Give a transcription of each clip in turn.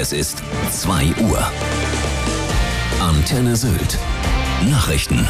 Es ist 2 Uhr. Antenne Sylt. Nachrichten.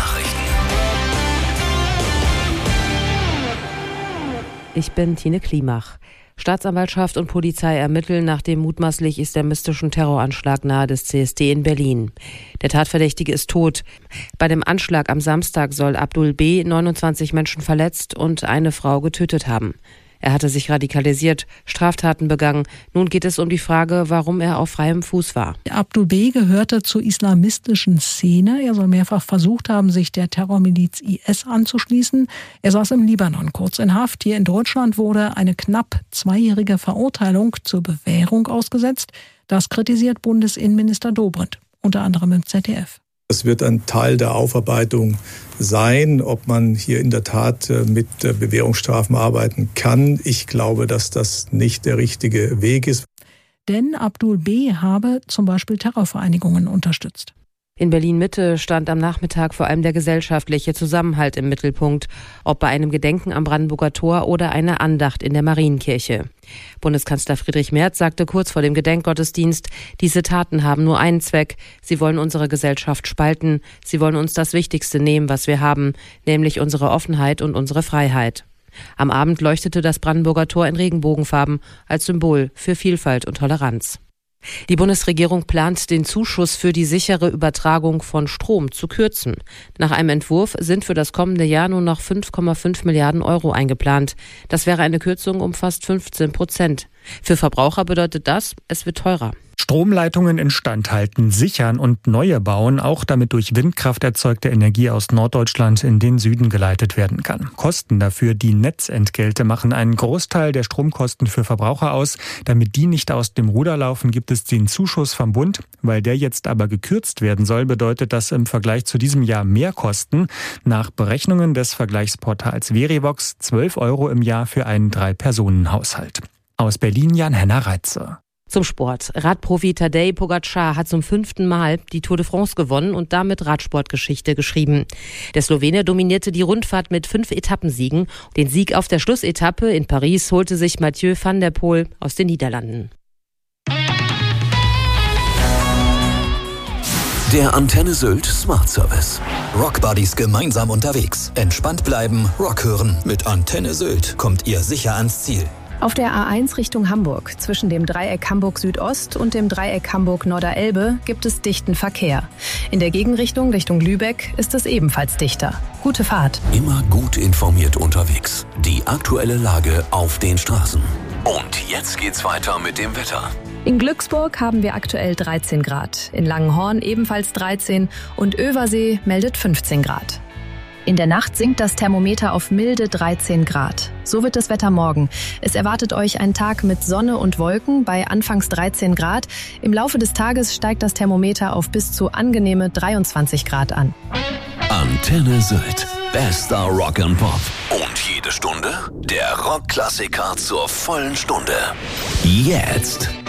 Ich bin Tine Klimach. Staatsanwaltschaft und Polizei ermitteln nach dem mutmaßlich islamistischen Terroranschlag nahe des CSD in Berlin. Der Tatverdächtige ist tot. Bei dem Anschlag am Samstag soll Abdul B. 29 Menschen verletzt und eine Frau getötet haben. Er hatte sich radikalisiert, Straftaten begangen. Nun geht es um die Frage, warum er auf freiem Fuß war. Abdul B. gehörte zur islamistischen Szene. Er soll mehrfach versucht haben, sich der Terrormiliz IS anzuschließen. Er saß im Libanon kurz in Haft. Hier in Deutschland wurde eine knapp 2-jährige Verurteilung zur Bewährung ausgesetzt. Das kritisiert Bundesinnenminister Dobrindt, unter anderem im ZDF. Das wird ein Teil der Aufarbeitung sein, ob man hier in der Tat mit Bewährungsstrafen arbeiten kann. Ich glaube, dass das nicht der richtige Weg ist. Denn Abdul B. habe zum Beispiel Terrorvereinigungen unterstützt. In Berlin-Mitte stand am Nachmittag vor allem der gesellschaftliche Zusammenhalt im Mittelpunkt, ob bei einem Gedenken am Brandenburger Tor oder einer Andacht in der Marienkirche. Bundeskanzler Friedrich Merz sagte kurz vor dem Gedenkgottesdienst, diese Taten haben nur einen Zweck, sie wollen unsere Gesellschaft spalten, sie wollen uns das Wichtigste nehmen, was wir haben, nämlich unsere Offenheit und unsere Freiheit. Am Abend leuchtete das Brandenburger Tor in Regenbogenfarben als Symbol für Vielfalt und Toleranz. Die Bundesregierung plant, den Zuschuss für die sichere Übertragung von Strom zu kürzen. Nach einem Entwurf sind für das kommende Jahr nur noch 5,5 Milliarden Euro eingeplant. Das wäre eine Kürzung um fast 15%. Für Verbraucher bedeutet das, es wird teurer. Stromleitungen instand halten, sichern und neue bauen, auch damit durch Windkraft erzeugte Energie aus Norddeutschland in den Süden geleitet werden kann. Kosten dafür, die Netzentgelte, machen einen Großteil der Stromkosten für Verbraucher aus. Damit die nicht aus dem Ruder laufen, gibt es den Zuschuss vom Bund. Weil der jetzt aber gekürzt werden soll, bedeutet das im Vergleich zu diesem Jahr mehr Kosten. Nach Berechnungen des Vergleichsportals Verivox 12 Euro im Jahr für einen 3-Personen-Haushalt. Aus Berlin Jan-Henner Reitze. Zum Sport. Radprofi Tadej Pogačar hat zum 5. Mal die Tour de France gewonnen und damit Radsportgeschichte geschrieben. Der Slowene dominierte die Rundfahrt mit 5 Etappensiegen. Den Sieg auf der Schlussetappe in Paris holte sich Mathieu van der Poel aus den Niederlanden. Der Antenne Sylt Smart Service. Rockbuddies gemeinsam unterwegs. Entspannt bleiben, Rock hören. Mit Antenne Sylt kommt ihr sicher ans Ziel. Auf der A1 Richtung Hamburg, zwischen dem Dreieck Hamburg Südost und dem Dreieck Hamburg Norderelbe, gibt es dichten Verkehr. In der Gegenrichtung Richtung Lübeck ist es ebenfalls dichter. Gute Fahrt. Immer gut informiert unterwegs. Die aktuelle Lage auf den Straßen. Und jetzt geht's weiter mit dem Wetter. In Glücksburg haben wir aktuell 13 Grad, in Langenhorn ebenfalls 13 und Översee meldet 15 Grad. In der Nacht sinkt das Thermometer auf milde 13 Grad. So wird das Wetter morgen. Es erwartet euch ein Tag mit Sonne und Wolken bei anfangs 13 Grad. Im Laufe des Tages steigt das Thermometer auf bis zu angenehme 23 Grad an. Antenne Sylt. Bester Rock and Pop. Und jede Stunde der Rockklassiker zur vollen Stunde. Jetzt.